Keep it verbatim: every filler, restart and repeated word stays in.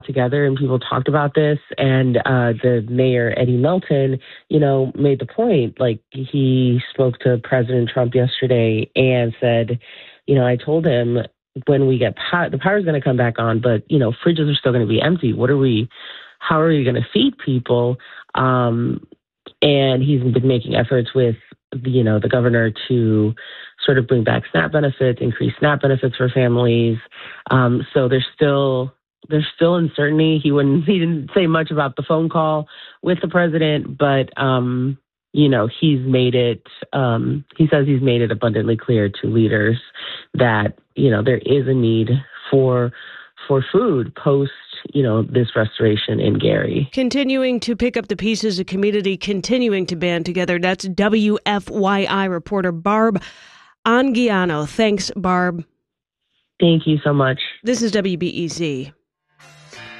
together and people talked about this. And uh, the mayor, Eddie Melton, you know, made the point, like he spoke to President Trump yesterday and said, you know, I told him when we get power, the power is going to come back on, but, you know, fridges are still going to be empty. What are we, how are we going to feed people? Um, and he's been making efforts with, you know, the governor to sort of bring back SNAP benefits, increase SNAP benefits for families. Um, so there's still there's still uncertainty. He wouldn't he didn't say much about the phone call with the president, but um, you know, he's made it. Um, he says he's made it abundantly clear to leaders that you know there is a need for for food post, you know, this restoration in Gary. Continuing to pick up the pieces, a community continuing to band together. That's W F Y I reporter Barb Anguiano. Thanks, Barb. Thank you so much. This is W B E Z.